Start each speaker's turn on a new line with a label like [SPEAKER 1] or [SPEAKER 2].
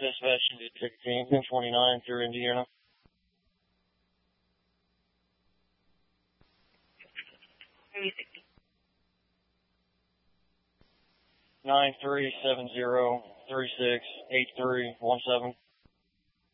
[SPEAKER 1] Dispatch to ticket team 1029 through Indiana. 9370368317.